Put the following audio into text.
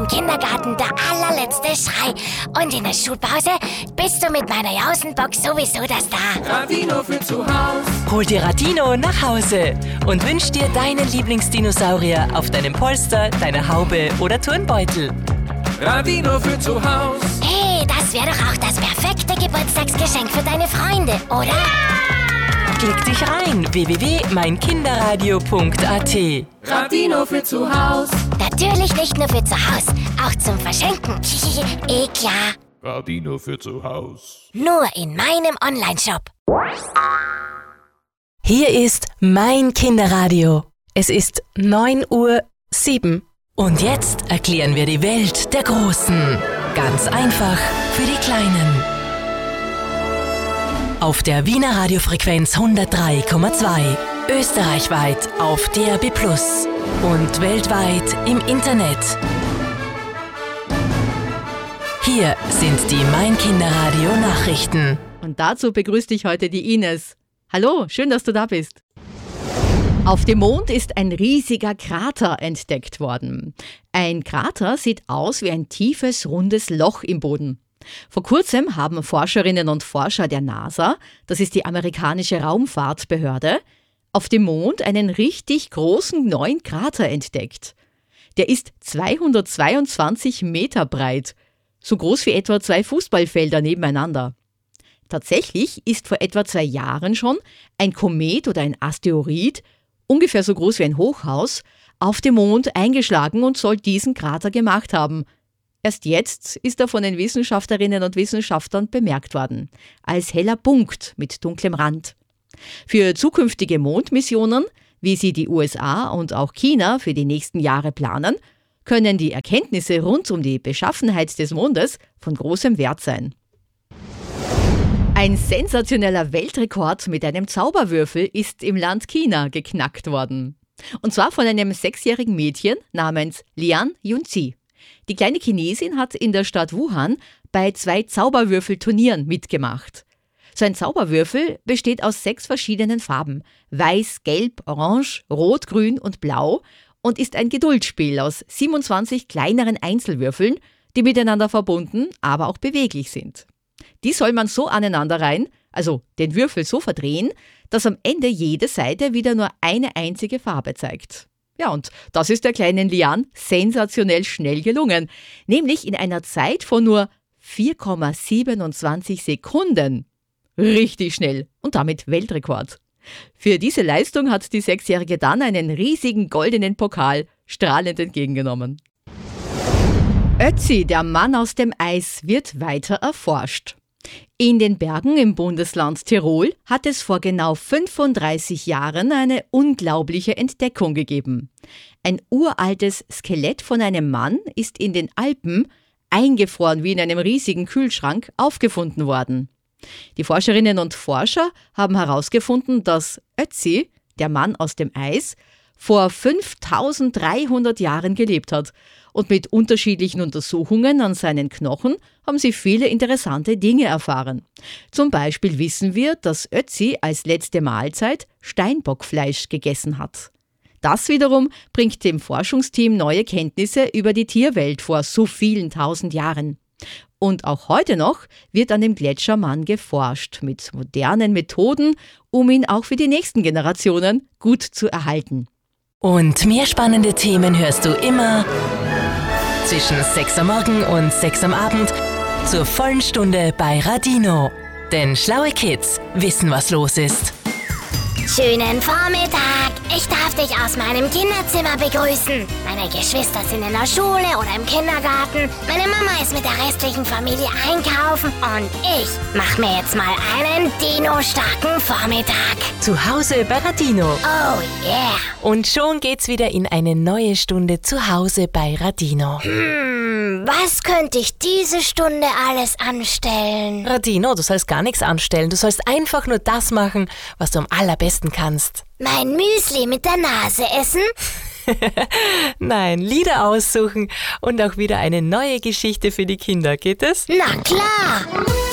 Kindergarten der allerletzte Schrei. Und in der Schulpause bist du mit meiner Jausenbox sowieso das Star. Radino für zu Haus. Hol dir Radino nach Hause und wünsch dir deinen Lieblingsdinosaurier auf deinem Polster, deiner Haube oder Turnbeutel. Radino für zu Haus. Hey, das wäre doch auch das perfekte Geburtstagsgeschenk für deine Freunde, oder? Klick dich rein, www.meinkinderradio.at. Radino für zu Haus. Natürlich nicht nur für zu Hause, auch zum Verschenken. Klar. Radino für zu Haus. Nur in meinem Onlineshop. Hier ist mein Kinderradio. Es ist 9:07 Uhr. Und jetzt erklären wir die Welt der Großen. Ganz einfach für die Kleinen. Auf der Wiener Radiofrequenz 103,2. Österreichweit auf DAB+ und weltweit im Internet. Hier sind die Mein Kinderradio Nachrichten. Und dazu begrüßt dich heute die Ines. Hallo, schön, dass du da bist. Auf dem Mond ist ein riesiger Krater entdeckt worden. Ein Krater sieht aus wie ein tiefes, rundes Loch im Boden. Vor kurzem haben Forscherinnen und Forscher der NASA, das ist die amerikanische Raumfahrtbehörde, auf dem Mond einen richtig großen neuen Krater entdeckt. Der ist 222 Meter breit, so groß wie etwa 2 Fußballfelder nebeneinander. Tatsächlich ist vor etwa 2 Jahren schon ein Komet oder ein Asteroid, ungefähr so groß wie ein Hochhaus, auf dem Mond eingeschlagen und soll diesen Krater gemacht haben. Erst jetzt ist er von den Wissenschaftlerinnen und Wissenschaftlern bemerkt worden, als heller Punkt mit dunklem Rand. Für zukünftige Mondmissionen, wie sie die USA und auch China für die nächsten Jahre planen, können die Erkenntnisse rund um die Beschaffenheit des Mondes von großem Wert sein. Ein sensationeller Weltrekord mit einem Zauberwürfel ist im Land China geknackt worden. Und zwar von einem 6-jährigen Mädchen namens Lian Yunzi. Die kleine Chinesin hat in der Stadt Wuhan bei 2 Zauberwürfelturnieren mitgemacht. So ein Zauberwürfel besteht aus 6 verschiedenen Farben: Weiß, Gelb, Orange, Rot, Grün und Blau und ist ein Geduldsspiel aus 27 kleineren Einzelwürfeln, die miteinander verbunden, aber auch beweglich sind. Die soll man so aneinanderreihen, also den Würfel so verdrehen, dass am Ende jede Seite wieder nur eine einzige Farbe zeigt. Ja, und das ist der kleinen Lian sensationell schnell gelungen, nämlich in einer Zeit von nur 4,27 Sekunden. Richtig schnell und damit Weltrekord. Für diese Leistung hat die 6-Jährige dann einen riesigen goldenen Pokal strahlend entgegengenommen. Ötzi, der Mann aus dem Eis, wird weiter erforscht. In den Bergen im Bundesland Tirol hat es vor genau 35 Jahren eine unglaubliche Entdeckung gegeben. Ein uraltes Skelett von einem Mann ist in den Alpen, eingefroren wie in einem riesigen Kühlschrank, aufgefunden worden. Die Forscherinnen und Forscher haben herausgefunden, dass Ötzi, der Mann aus dem Eis, vor 5300 Jahren gelebt hat. Und mit unterschiedlichen Untersuchungen an seinen Knochen haben sie viele interessante Dinge erfahren. Zum Beispiel wissen wir, dass Ötzi als letzte Mahlzeit Steinbockfleisch gegessen hat. Das wiederum bringt dem Forschungsteam neue Kenntnisse über die Tierwelt vor so vielen tausend Jahren. Und auch heute noch wird an dem Gletschermann geforscht, mit modernen Methoden, um ihn auch für die nächsten Generationen gut zu erhalten. Und mehr spannende Themen hörst du immer zwischen 6 am Morgen und 6 am Abend zur vollen Stunde bei Radino. Denn schlaue Kids wissen, was los ist. Schönen Vormittag. Ich darf dich aus meinem Kinderzimmer begrüßen. Meine Geschwister sind in der Schule oder im Kindergarten. Meine Mama ist mit der restlichen Familie einkaufen. Und ich mache mir jetzt mal einen Dino-starken Vormittag. Zu Hause bei Radino. Oh yeah. Und schon geht's wieder in eine neue Stunde zu Hause bei Radino. Was könnte ich diese Stunde alles anstellen? Radino, du sollst gar nichts anstellen. Du sollst einfach nur das machen, was du am allerbesten kannst. Mein Müsli mit der Nase essen? Nein, Lieder aussuchen und auch wieder eine neue Geschichte für die Kinder. Geht es? Na klar!